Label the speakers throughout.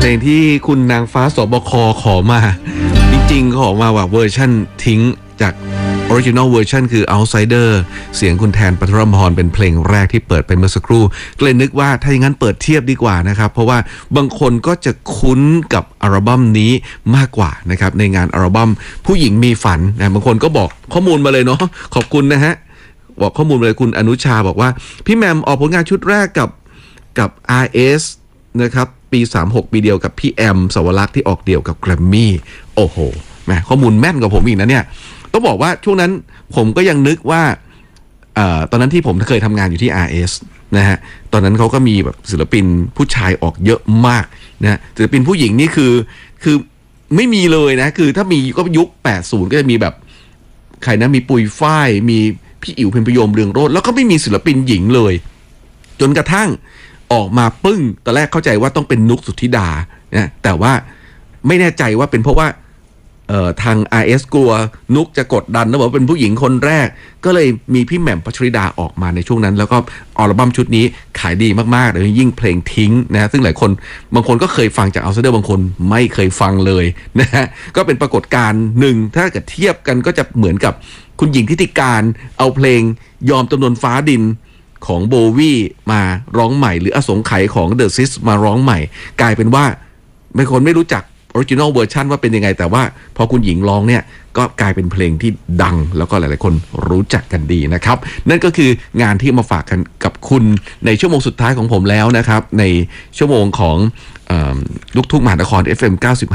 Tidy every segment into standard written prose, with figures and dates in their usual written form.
Speaker 1: ลงที่คุณนางฟ้าสบคขอมาจริงๆขอมาว่าเวอร์ชั่นทิ้งจากออริจินอลเวอร์ชันคือ Outsider เสียงคุณแทนปฐมพรเป็นเพลงแรกที่เปิดไปเมื่อสักครู่ก็เลยนึกว่าถ้าอย่างนั้นเปิดเทียบดีกว่านะครับเพราะว่าบางคนก็จะคุ้นกับอัลบั้มนี้มากกว่านะครับในงานอัลบั้มผู้หญิงมีฝันนะบางคนก็บอกข้อมูลมาเลยเนาะขอบคุณนะฮะบอกข้อมูลเลยคุณอนุชาบอกว่าพี่แมมออกผลงานชุดแรกกับ RS นะครับปี36ปีเดียวกับพี่แอมสวรักษ์ที่ออกเดี่ยวกับแกรมมี่โอ้โหแหมข้อมูลแม่นกว่าผมอีกนะเนี่ยต้องบอกว่าช่วงนั้นผมก็ยังนึกว่าตอนนั้นที่ผมเคยทำงานอยู่ที่ RS นะฮะตอนนั้นเขาก็มีแบบศิลปินผู้ชายออกเยอะมากนะศิลปินผู้หญิงนี่คือไม่มีเลยนะคือถ้ามีก็ยุค80ก็จะมีแบบใครนะมีปุยฝ้ายมีพี่อิ๋วเพ็ญพยมเรืองโรจน์แล้วก็ไม่มีศิลปินหญิงเลยจนกระทั่งออกมาปึ้งตอนแรกเข้าใจว่าต้องเป็นนุกสุทธิดานะแต่ว่าไม่แน่ใจว่าเป็นเพราะว่าทาง RS กลัวนุกจะกดดันนะบอกว่าเป็นผู้หญิงคนแรกก็เลยมีพี่แหม่มพัชริดาออกมาในช่วงนั้นแล้วก็อัลบั้มชุดนี้ขายดีมากๆโดยยิ่งเพลงทิ้งนะซึ่งหลายคนบางคนก็เคยฟังจากเอาท์ไซเดอร์บางคนไม่เคยฟังเลยนะฮะก็เป็นปรากฏการณ์หนึ่งถ้าเกิดเทียบกันก็จะเหมือนกับคุณหญิงทิติการเอาเพลงยอมจำนวนฟ้าดินของโบวี่มาร้องใหม่หรืออสงไขยของเดอะซิสมาร้องใหม่กลายเป็นว่าบางคนไม่รู้จักออริจินอลเวอร์ชันว่าเป็นยังไงแต่ว่าพอคุณหญิงร้องเนี่ยก็กลายเป็นเพลงที่ดังแล้วก็หลายๆคนรู้จักกันดีนะครับนั่นก็คืองานที่มาฝากกันกับคุณในชั่วโมงสุดท้ายของผมแล้วนะครับในชั่วโมงของลูกทุ่งมหานคร FM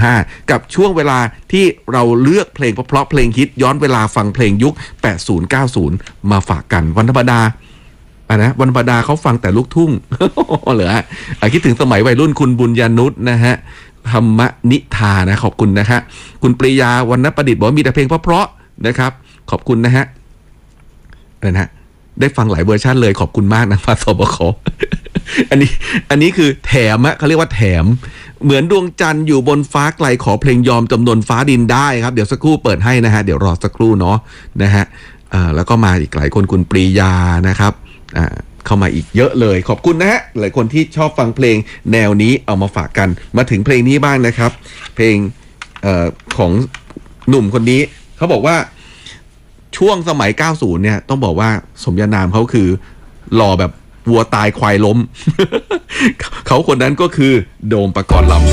Speaker 1: 95กับช่วงเวลาที่เราเลือกเพลงเพราะเพลงฮิตย้อนเวลาฟังเพลงยุค 80-90 มาฝากกันวันธรรมดานะวันธรรมดาเขาฟังแต่ลูกทุ่ง เหรอคิดถึงสมัยวัยรุ่นคุณบุญญานุชนะฮะธรรมนิทานะขอบคุณนะฮะคุณปรียาวรรณประดิษฐ์บอกว่ามีแต่เพลงเพราะๆนะครับขอบคุณนะฮะนะฮะได้ฟังหลายเวอร์ชันเลยขอบคุณมากนะฟ้าสบค อันนี้คือแถมอะเขาเรียกว่าแถมเหมือนดวงจันทร์อยู่บนฟ้าไกลขอเพลงยอมจำนวนฟ้าดินได้ครับเดี๋ยวสักครู่เปิดให้นะฮะเดี๋ยวรอสักครู่เนาะนะฮะแล้วก็มาอีกหลายคนคุณปรียานะครับเข้ามาอีกเยอะเลยขอบคุณนะฮะหลายคนที่ชอบฟังเพลงแนวนี้เอามาฝากกันมาถึงเพลงนี้บ้างนะครับเพลงของหนุ่มคนนี้เขาบอกว่าช่วงสมัย90เนี่ยต้องบอกว่าสมญานามเขาคือหล่อแบบวัวตายควายล้ม เขาคนนั้นก็คือโดมปกรณ์ลำ